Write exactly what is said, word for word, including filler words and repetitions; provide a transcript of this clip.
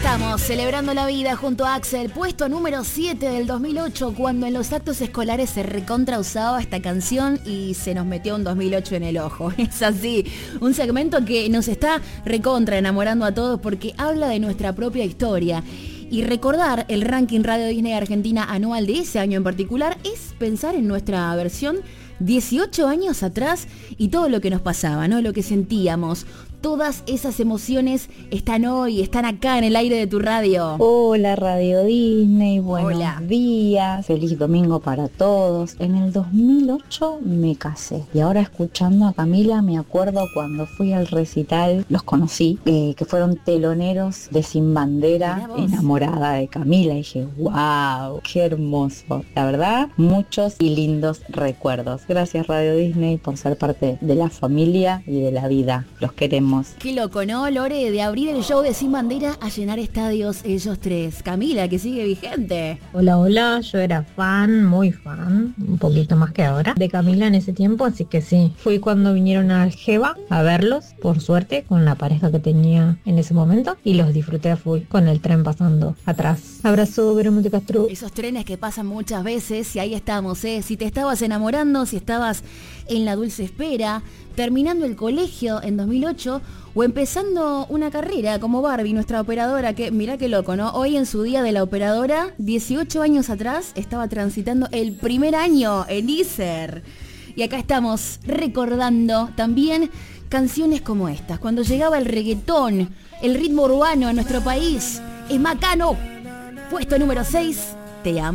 estamos, celebrando la vida junto a Axel, puesto número siete del dos mil ocho, cuando en los actos escolares se recontra usaba esta canción y se nos metió un dos mil ocho en el ojo. Es así, un segmento que nos está recontra enamorando a todos porque habla de nuestra propia historia. Y recordar el ranking Radio Disney Argentina anual de ese año en particular es pensar en nuestra versión dieciocho años atrás y todo lo que nos pasaba, ¿no? Lo que sentíamos. Todas esas emociones están hoy, están acá en el aire de tu radio. Hola Radio Disney, buenos Hola. días, feliz domingo para todos. En el dos mil ocho me casé y ahora escuchando a Camila me acuerdo cuando fui al recital, los conocí, eh, que fueron teloneros de Sin Bandera, enamorada de Camila. Y dije, wow, qué hermoso. La verdad, muchos y lindos recuerdos. Gracias Radio Disney por ser parte de la familia y de la vida. Los queremos. Qué loco, ¿no, Lore? De abrir el show de Sin Bandera a llenar estadios ellos tres. Camila, que sigue vigente. Hola, hola, yo era fan, muy fan, un poquito más que ahora, de Camila en ese tiempo, así que sí. Fui cuando vinieron a Algeba a verlos, por suerte, con la pareja que tenía en ese momento, y los disfruté a full con el tren pasando atrás. Abrazo, Verónica Castro. Esos trenes que pasan muchas veces y ahí estamos, ¿eh? Si te estabas enamorando, si estabas en la dulce espera, terminando el colegio en dos mil ocho o empezando una carrera como Barbie, nuestra operadora, que mirá qué loco, ¿no? Hoy en su día de la operadora, dieciocho años atrás, estaba transitando el primer año en I S E R. Y acá estamos recordando también canciones como estas, cuando llegaba el reggaetón, el ritmo urbano en nuestro país. Es Macano, puesto número seis, Te Amo.